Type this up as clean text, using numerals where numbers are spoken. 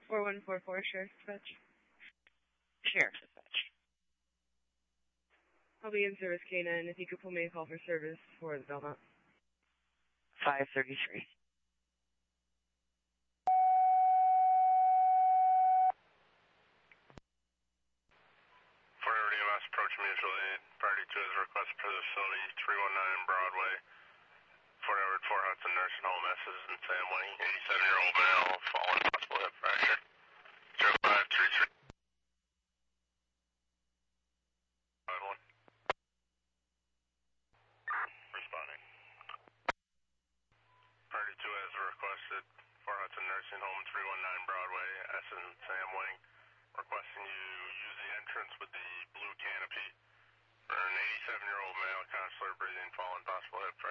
4144, Sheriff's Dispatch. Sheriff's Dispatch. I'll be in service K9 if you could pull me a call for service for the Belmont. 533. Approach mutual aid. Party 2 has a request for the facility 319 Broadway. 4 Hudson Nursing Home, Assistant Sam Wing, 87-year-old male, fallen, possible hip fracture. 0533. 51. Responding. Party 2 has a requested 4 Hudson Nursing Home, 319 Broadway, Assistant Sam Wing, requesting you use the entrance with the blue canopy for an 87-year-old male, consular breathing, fallen, possible hip fracture.